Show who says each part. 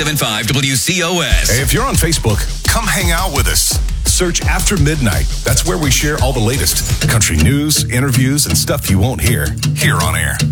Speaker 1: 95 WCOS.
Speaker 2: Hey, if you're on Facebook, come hang out with us. Search After Midnight. That's where we share all the latest country news, interviews, and stuff you won't hear here on air.